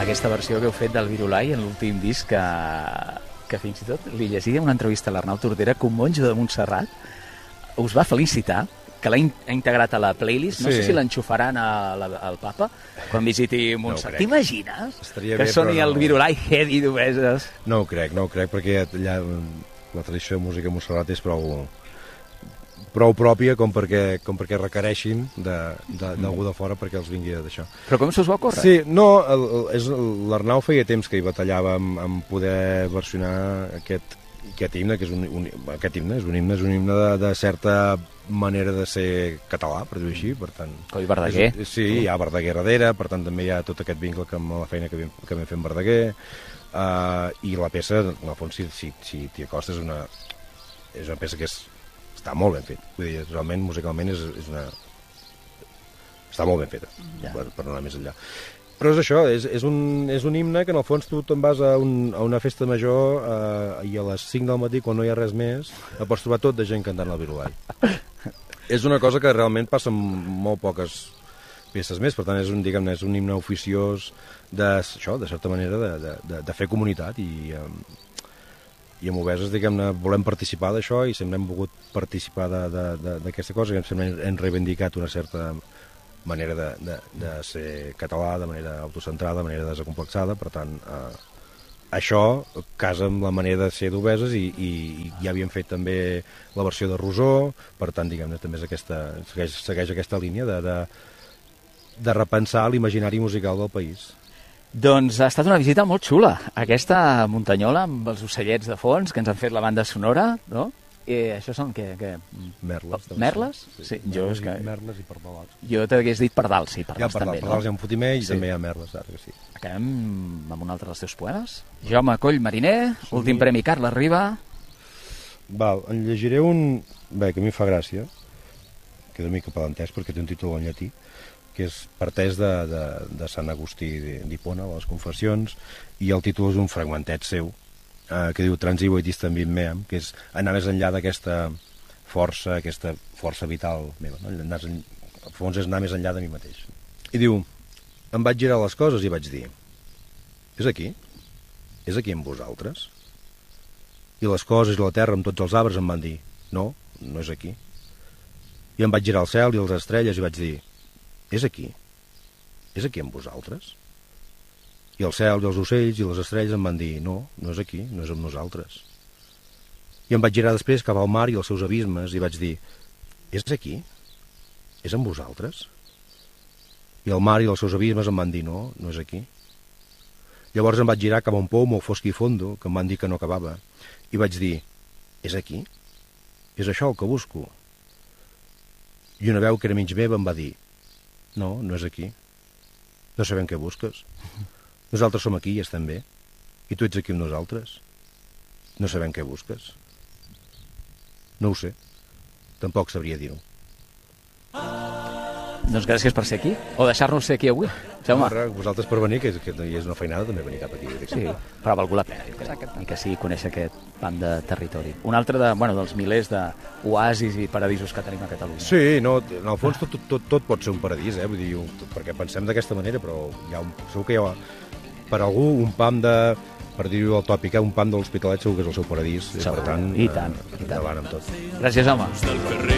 aquesta versió que heu fet del Virulai en l'últim disc que fins i tot li llegia una entrevista a l'Arnau Tordera que un monjo de Montserrat us va felicitar que l'ha integrat a la playlist. No sé si l'enxufaran al Papa quan visiti Montserrat. T'imagines que soni el Virulai Heady d'Obeses? No ho crec, perquè allà la tradició de música a Montserrat és prou pròpia com perquè requereixin d'algú de fora perquè els vingui d'això. Però com s'us va ocórrer? Sí, no, l'Arnau feia temps que hi batallava en poder versionar aquest himne, que és un himne de certa manera de ser català, per dir-ho així, per tant... Coi Verdaguer. Sí, hi ha Verdaguer darrere, per tant també hi ha tot aquest vincle amb la feina que vam fer amb Verdaguer, i la peça, en el fons, si t'hi acostes, és una peça que està molt ben feta. Vull dir, realment, musicalment, està molt ben feta, per anar més enllà. Però és això, és un himne que en el fons tu te'n vas a una festa major i a les 5 del matí, quan no hi ha res més, et pots trobar tot de gent cantant el Virulai. És una cosa que realment passa amb molt poques peces més, per tant és un himne oficiós de certa manera de fer comunitat i amb Obeses, diguem-ne, volem participar d'això i sempre hem volgut participar d'aquesta cosa, que sempre hem reivindicat una certa manera de ser català, de manera autocentrada, de manera desacomplexada, per tant, això casa amb la manera de ser d'Obeses i ja havíem fet també la versió de Rosó, per tant, diguem-ne, també segueix aquesta línia de repensar l'imaginari musical del país. Doncs ha estat una visita molt xula, aquesta Muntanyola amb els ocellets de fons que ens han fet la banda sonora, no? I això són què? Merles. Merles? Sí, Merles i pardals. Jo t'hagués dit pardals, sí, pardals també, no? Pardals hi ha un fotimer i també hi ha merles, ara que sí. Acabem amb un altre dels teus poemes. Jaume Coll Mariner, últim premi Carles Riba. Val, en llegiré un... Bé, que a mi fa gràcia, que és una mica palantès perquè té un títol en llatí, que és partès de Sant Agustí d'Hipona, de les Confessions, i el títol és un fragmentet seu, que diu Transivo et distinguim meam, que és anar més enllà d'aquesta força vital meva, no? Al fons és anar més enllà de mi mateix. I diu, em vaig girar les coses i vaig dir, és aquí? És aquí amb vosaltres? I les coses i la terra amb tots els arbres em van dir, no, no és aquí. I em vaig girar al cel i les estrelles i vaig dir, és aquí? És aquí amb vosaltres? I el cel i els ocells i les estrelles em van dir, no, no és aquí, no és amb nosaltres. I em vaig girar després cap al mar i els seus abismes i vaig dir, és aquí? És amb vosaltres? I el mar i els seus abismes em van dir, no, no és aquí. Llavors em vaig girar cap a un pou molt fosc i fondo, que em van dir que no acabava, i vaig dir, és aquí? És això el que busco? I una veu que era mig meva em va dir, no, no és aquí. No sabem què busques. Nosaltres som aquí i estem bé. I tu ets aquí amb nosaltres. No sabem què busques. No ho sé. Tampoc sabria dir-ho. Doncs gràcies per ser aquí, o deixar-nos ser aquí avui. Jaume. Vosaltres per venir, que és una feinada també venir cap aquí. Sí, però ha valgut la pena, i que sí, conèixer aquest pam de territori. Un altre dels milers d'oasis i paradisos que tenim a Catalunya. Sí, no, en el fons tot pot ser un paradís, vull dir, perquè pensem d'aquesta manera, però segur que hi ha per algú un pam per dir-ho al tòpic, un pam de l'Hospitalet segur que és el seu paradís, per tant, endavant amb tot. Gràcies, home.